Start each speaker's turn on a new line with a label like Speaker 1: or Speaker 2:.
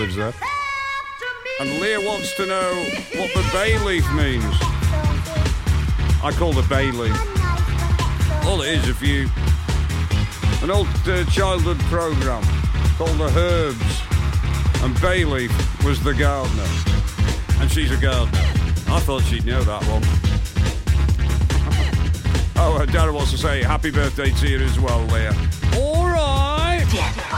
Speaker 1: words there. And Leah wants to know what the bay leaf means. I call the bay leaf. All it is, an old childhood programme called The Herbs, and bay leaf was the gardener. And she's a gardener. I thought she'd know that one. Oh, Darren wants to say happy birthday to you as well, Leah. All right.